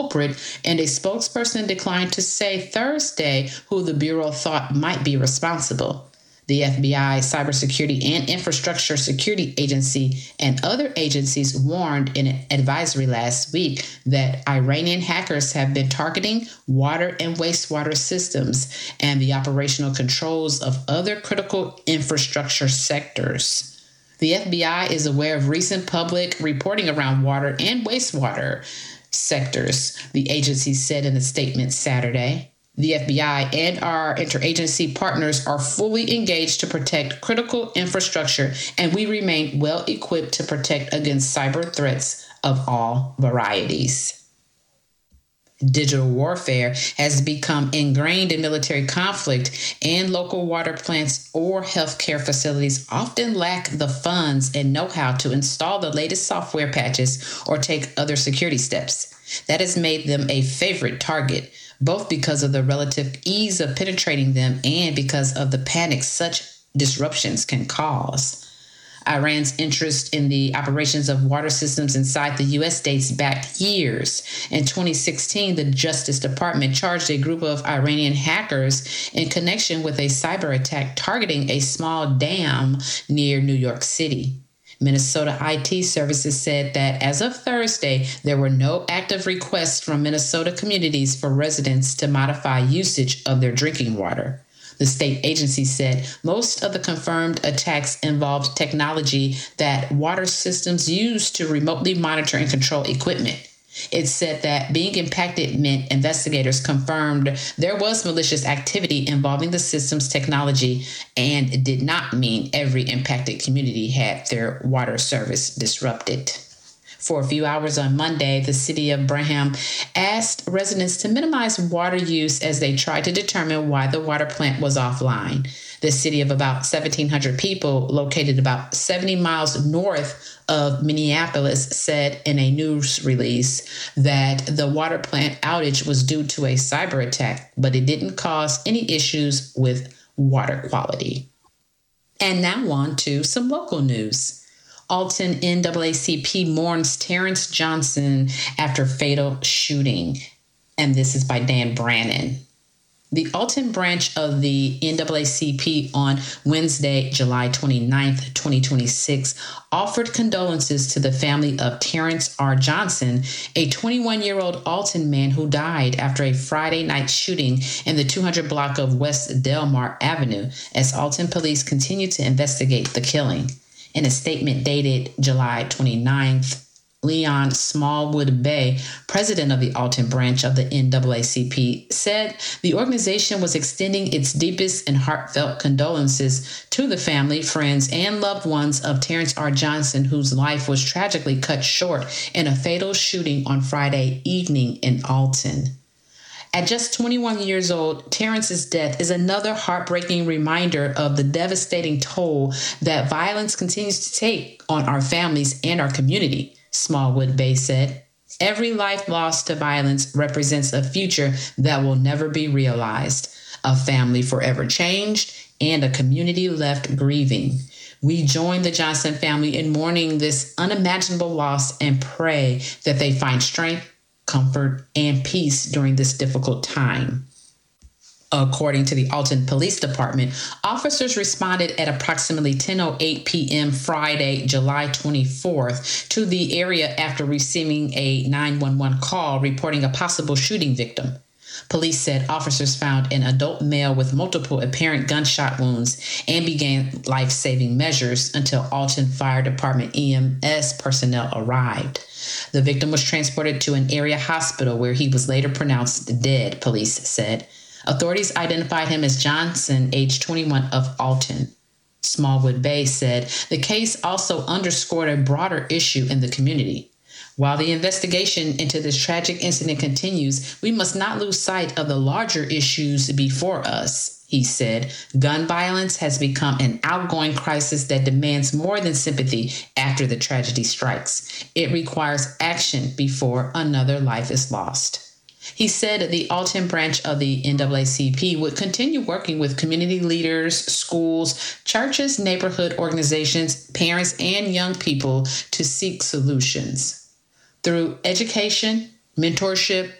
culprit, and a spokesperson declined to say Thursday who the Bureau thought might be responsible. The FBI, Cybersecurity and Infrastructure Security Agency, and other agencies warned in an advisory last week that Iranian hackers have been targeting water and wastewater systems and the operational controls of other critical infrastructure sectors. The FBI is aware of recent public reporting around water and wastewater sectors, the agency said in a statement Saturday. The FBI and our interagency partners are fully engaged to protect critical infrastructure, and we remain well equipped to protect against cyber threats of all varieties. Digital warfare has become ingrained in military conflict, and local water plants or healthcare facilities often lack the funds and know-how to install the latest software patches or take other security steps. That has made them a favorite target, both because of the relative ease of penetrating them and because of the panic such disruptions can cause. Iran's interest in the operations of water systems inside the U.S. dates back years. In 2016, the Justice Department charged a group of Iranian hackers in connection with a cyber attack targeting a small dam near New York City. Minnesota IT Services said that as of Thursday, there were no active requests from Minnesota communities for residents to modify usage of their drinking water. The state agency said most of the confirmed attacks involved technology that water systems use to remotely monitor and control equipment. It said that being impacted meant investigators confirmed there was malicious activity involving the system's technology, and it did not mean every impacted community had their water service disrupted. For a few hours on Monday, the city of Brigham asked residents to minimize water use as they tried to determine why the water plant was offline. The city of about 1,700 people, located about 70 miles north of Minneapolis, said in a news release that the water plant outage was due to a cyber attack, but it didn't cause any issues with water quality. And now on to some local news. Alton NAACP mourns Terrence Johnson after fatal shooting. And this is by Dan Brannon. The Alton branch of the NAACP on Wednesday, July 29th, 2026, offered condolences to the family of Terrence R. Johnson, a 21-year-old Alton man who died after a Friday night shooting in the 200 block of West Delmar Avenue, as Alton police continue to investigate the killing. In a statement dated July 29th, Leon Smallwood Bay, president of the Alton branch of the NAACP, said the organization was extending its deepest and heartfelt condolences to the family, friends, and loved ones of Terrence R. Johnson, whose life was tragically cut short in a fatal shooting on Friday evening in Alton. At just 21 years old, Terrence's death is another heartbreaking reminder of the devastating toll that violence continues to take on our families and our community, Smallwood Bay said. Every life lost to violence represents a future that will never be realized, a family forever changed, and a community left grieving. We join the Johnson family in mourning this unimaginable loss and pray that they find strength, comfort, and peace during this difficult time. According to the Alton Police Department, officers responded at approximately 10:08 p.m. Friday, July 24th, to the area after receiving a 911 call reporting a possible shooting victim. Police said officers found an adult male with multiple apparent gunshot wounds and began life-saving measures until Alton Fire Department EMS personnel arrived. The victim was transported to an area hospital where he was later pronounced dead, police said. Authorities identified him as Johnson, age 21, of Alton. Smallwood Bay said the case also underscored a broader issue in the community. While the investigation into this tragic incident continues, we must not lose sight of the larger issues before us, he said. Gun violence has become an outgoing crisis that demands more than sympathy after the tragedy strikes. It requires action before another life is lost. He said the Alton branch of the NAACP would continue working with community leaders, schools, churches, neighborhood organizations, parents, and young people to seek solutions. Through education, mentorship